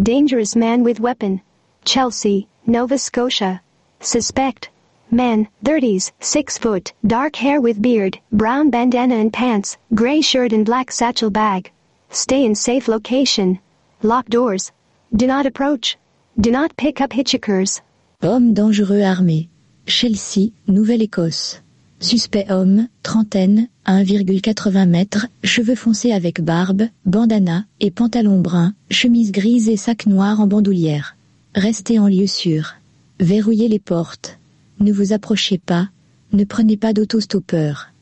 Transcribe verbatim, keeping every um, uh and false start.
Dangerous man with weapon. Chelsea, Nova Scotia. Suspect. Man, thirties, six foot, dark hair with beard, brown bandana and pants, gray shirt and black satchel bag. Stay in safe location. Lock doors. Do not approach. Do not pick up hitchhikers. Homme dangereux armé. Chelsea, Nouvelle-Écosse. Suspect homme, trentaine, un virgule quatre-vingts mètres, cheveux foncés avec barbe, bandana et pantalon brun, chemise grise et sac noir en bandoulière. Restez en lieu sûr. Verrouillez les portes. Ne vous approchez pas. Ne prenez pas d'autostoppeur.